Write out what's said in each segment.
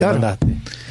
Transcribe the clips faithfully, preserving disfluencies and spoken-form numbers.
Claro. mandaste?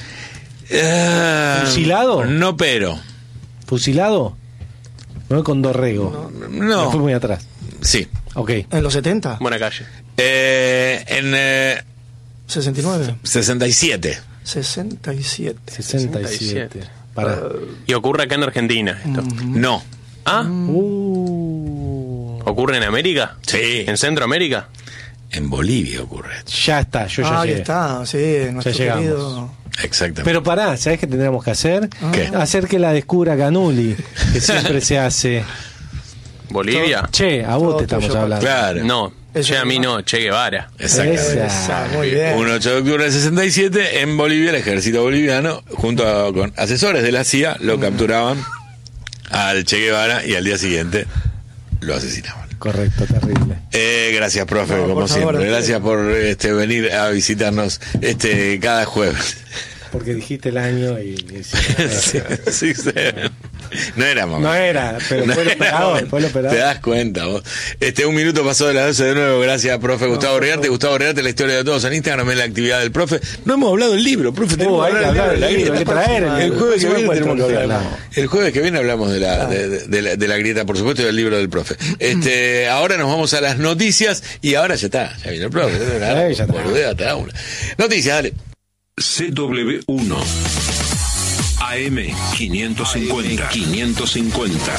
Uh, ¿Fusilado? No, pero. ¿Fusilado? No con Dorrego. No. Me fui muy atrás. Sí. Ok. ¿En los setenta? Buena calle. Eh, en eh, ¿sesenta y nueve? sesenta y siete. sesenta y siete. sesenta y siete. Para. Y ocurre acá en Argentina esto. No. ¿Ah? Uh. ¿Ocurre en América? Sí. ¿En Centroamérica? En Bolivia ocurre. Ya está, yo ya Ah, ahí llegué. está, sí, nuestro llegamos. querido... Exactamente. Pero pará, ¿sabés qué tendríamos que hacer? ¿Qué? Hacer que la descubra Canuli, que siempre se hace. ¿Bolivia? Che, a vos Todo te estamos tuyo, hablando. Claro. No, Eso che, a es mí más. no, Che Guevara. Exactamente. Esa. Ah, muy bien. Un ocho de octubre del sesenta y siete, en Bolivia, el ejército boliviano, junto a- con asesores de la C I A, lo capturaban al Che Guevara y al día siguiente lo asesinaban. Correcto, terrible. Eh, gracias, profe, No, como por favor, siempre. usted. Gracias por este, venir a visitarnos este cada jueves. Porque dijiste el año y... y sí, sí, sí, sí. No era mamá. no era, pero No fue el era operador, momento. fue el operador. Te das cuenta vos. Este, un minuto pasó de las doce de nuevo. Gracias, profe Gustavo Riarte. Gustavo Riarte, la historia de todos en Instagram, en la actividad del profe. No hemos hablado del libro, profe. Tenemos Uh, hay que hablar del libro, hay que traer el El libro. jueves que Sí, viene me tenemos que cuento, hablar. hablamos. El jueves que viene hablamos de la, de, de- de la, de la grieta, por supuesto, y del libro del profe. Este, ahora nos vamos a las noticias y ahora ya está. Ya viene el profe. Eh, ya está. Boludea, te da una. Noticias, dale. C W uno A M quinientos cincuenta. quinientos cincuenta.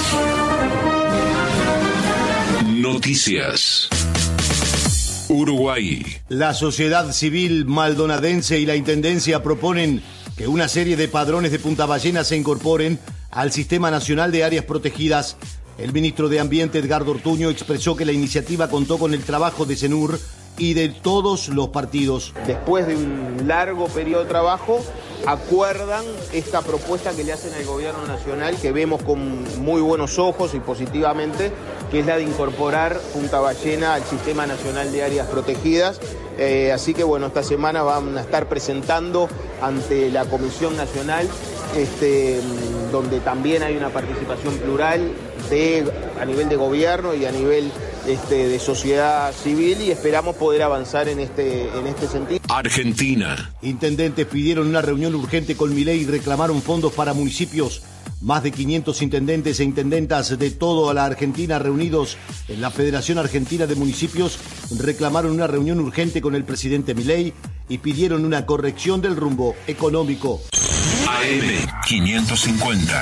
Noticias. Uruguay. La sociedad civil maldonadense y la intendencia proponen que una serie de padrones de Punta Ballena se incorporen al Sistema Nacional de Áreas Protegidas. El ministro de Ambiente, Edgardo Ortuño, expresó que la iniciativa contó con el trabajo de CENUR y de todos los partidos. Después de un largo periodo de trabajo, acuerdan esta propuesta que le hacen al gobierno nacional, que vemos con muy buenos ojos y positivamente, que es la de incorporar Punta Ballena al Sistema Nacional de Áreas Protegidas. Eh, así que bueno, esta semana van a estar presentando ante la Comisión Nacional, este, donde también hay una participación plural de, a nivel de gobierno y a nivel este, de sociedad civil, y esperamos poder avanzar en este, en este sentido. Argentina. Intendentes pidieron una reunión urgente con Milei y reclamaron fondos para municipios. Más de quinientos intendentes e intendentas de toda la Argentina reunidos en la Federación Argentina de Municipios reclamaron una reunión urgente con el presidente Milei y pidieron una corrección del rumbo económico. A M quinientos cincuenta.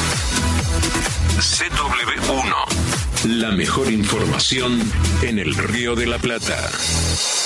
C W uno. La mejor información en el Río de la Plata.